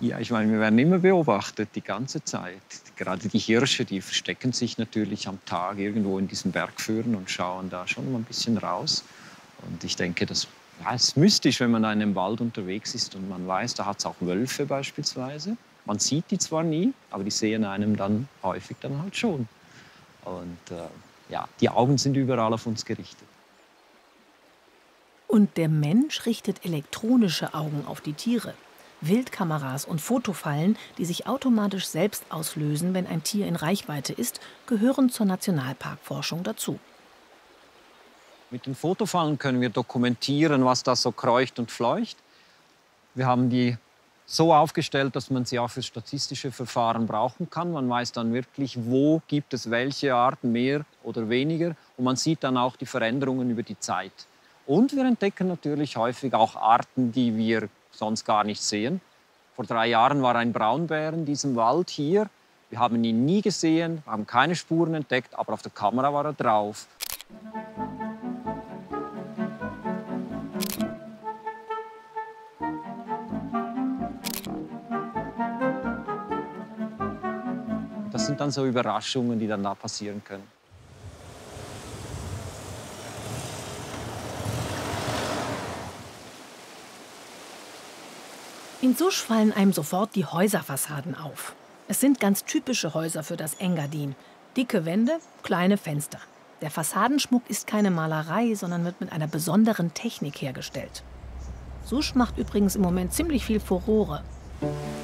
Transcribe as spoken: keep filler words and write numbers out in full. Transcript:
Ja, ich meine, wir werden immer beobachtet, die ganze Zeit. Gerade die Hirsche, die verstecken sich natürlich am Tag irgendwo in diesen Bergführen und schauen da schon mal ein bisschen raus. Und ich denke, das ja, es ist mystisch, wenn man da in einem Wald unterwegs ist und man weiß, da hat es auch Wölfe beispielsweise. Man sieht die zwar nie, aber die sehen einem dann häufig dann halt schon. Und äh, ja, die Augen sind überall auf uns gerichtet. Und der Mensch richtet elektronische Augen auf die Tiere. Wildkameras und Fotofallen, die sich automatisch selbst auslösen, wenn ein Tier in Reichweite ist, gehören zur Nationalparkforschung dazu. Mit den Fotofallen können wir dokumentieren, was da so kreucht und fleucht. Wir haben die so aufgestellt, dass man sie auch für statistische Verfahren brauchen kann. Man weiß dann wirklich, wo gibt es welche Arten mehr oder weniger. Und man sieht dann auch die Veränderungen über die Zeit. Und wir entdecken natürlich häufig auch Arten, die wir sonst gar nicht sehen. Vor drei Jahren war ein Braunbär in diesem Wald hier. Wir haben ihn nie gesehen, haben keine Spuren entdeckt, aber auf der Kamera war er drauf. Das sind dann so Überraschungen, die dann da passieren können. In Susch fallen einem sofort die Häuserfassaden auf. Es sind ganz typische Häuser für das Engadin. Dicke Wände, kleine Fenster. Der Fassadenschmuck ist keine Malerei, sondern wird mit einer besonderen Technik hergestellt. Susch macht übrigens im Moment ziemlich viel Furore.